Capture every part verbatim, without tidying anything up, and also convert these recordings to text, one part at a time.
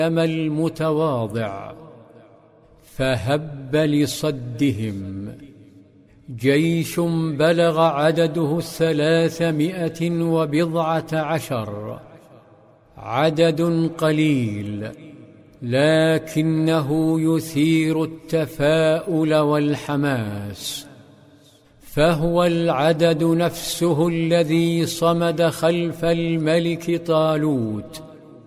المتواضع فهب لصدهم. جيش بلغ عدده الثلاثمائة وبضعة عشر، عدد قليل لكنه يثير التفاؤل والحماس، فهو العدد نفسه الذي صمد خلف الملك طالوت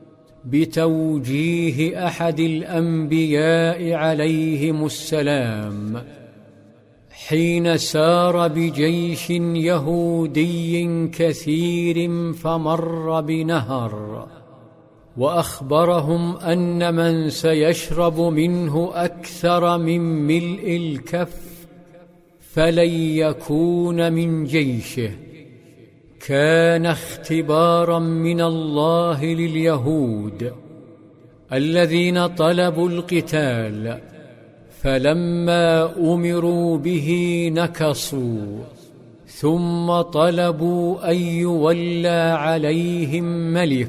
بتوجيه أحد الأنبياء عليهم السلام حين سار بجيش يهودي كثير فمر بنهر، وأخبرهم أن من سيشرب منه أكثر من ملء الكف فلن يكون من جيشه. كان اختبارا من الله لليهود الذين طلبوا القتال، فلما أمروا به نكصوا، ثم طلبوا أن يولى عليهم ملك،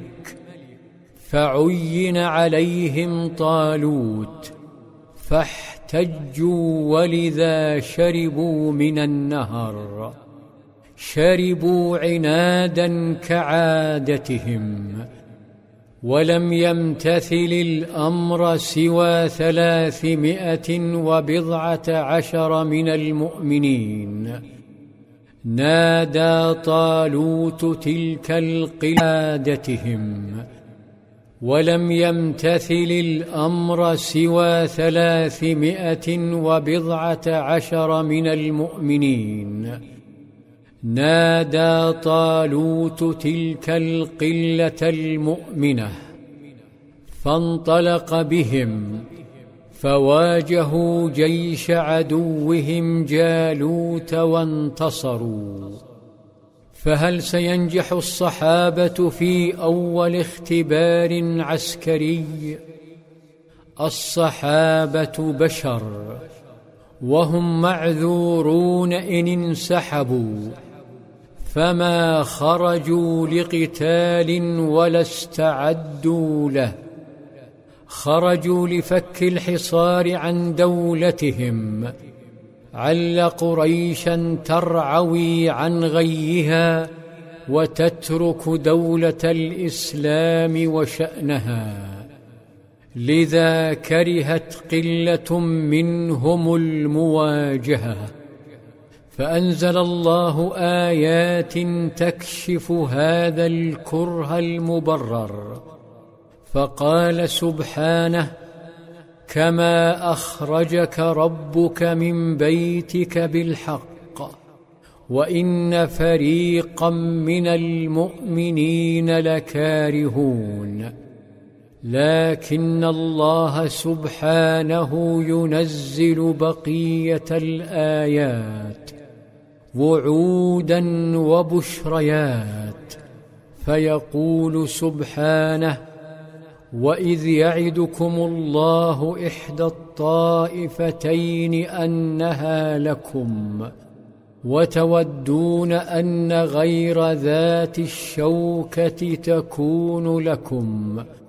فعين عليهم طالوت فاحتجوا، ولذا شربوا من النهر. شربوا عنادا كعادتهم، ولم يمتثل الأمر سوى ثلاثمائة وبضعة عشر من المؤمنين. نادى طالوت تلك القلادتهم، ولم يمتثل الأمر سوى ثلاثمائة وبضعة عشر من المؤمنين. نادى طالوت تلك القلة المؤمنة، فانطلق بهم فواجهوا جيش عدوهم جالوت وانتصروا. فهل سينجح الصحابة في أول اختبار عسكري؟ الصحابة بشر، وهم معذورون إن انسحبوا، فما خرجوا لقتال ولا استعدوا له. خرجوا لفك الحصار عن دولتهم، عل قريشا ترعوي عن غيها وتترك دولة الإسلام وشأنها. لذا كرهت قلة منهم المواجهة، فأنزل الله آيات تكشف هذا الكره المبرر، فقال سبحانه: كما أخرجك ربك من بيتك بالحق وإن فريقا من المؤمنين لكارهون. لكن الله سبحانه ينزل بقية الآيات وعودا وبشريات، فيقول سبحانه: وإذ يعدكم الله إحدى الطائفتين أنها لكم وتودون أن غير ذات الشوكة تكون لكم